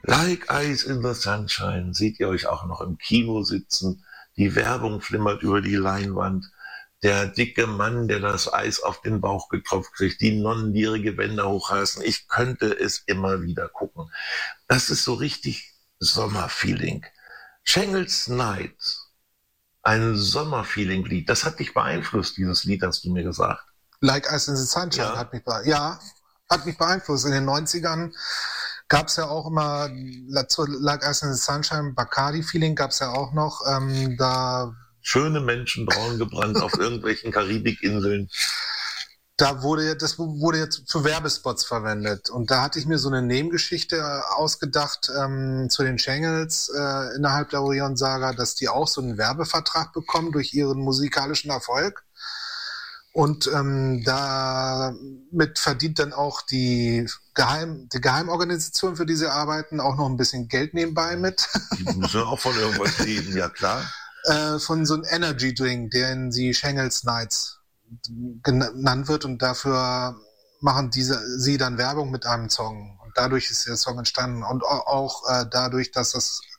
Like Ice in the Sunshine seht ihr euch auch noch im Kino sitzen. Die Werbung flimmert über die Leinwand. Der dicke Mann, der das Eis auf den Bauch getropft kriegt, die Nonnen, die ihre Gewänder hochreißen. Ich könnte es immer wieder gucken. Das ist so richtig Sommerfeeling. Shangles Night, ein Sommerfeeling-Lied. Das hat dich beeinflusst, dieses Lied, hast du mir gesagt. Like Ice in the Sunshine hat mich beeinflusst. In den 90ern gab es ja auch immer, zu Like Ice in the Sunshine, Bacardi-Feeling gab es ja auch noch. Schöne Menschen, braun gebrannt auf irgendwelchen Karibikinseln. Das wurde jetzt für Werbespots verwendet. Und da hatte ich mir so eine Nebengeschichte ausgedacht zu den Shangles innerhalb der Orion-Saga, dass die auch so einen Werbevertrag bekommen durch ihren musikalischen Erfolg. Und damit verdient dann auch die Geheimorganisation, für die sie arbeiten, auch noch ein bisschen Geld nebenbei mit. Die müssen auch von irgendwas leben, ja klar. Von so einem Energy Drink, den sie Shangles Nights genannt wird, und dafür machen sie dann Werbung mit einem Song. Und dadurch ist der Song entstanden. Und auch dadurch, dass das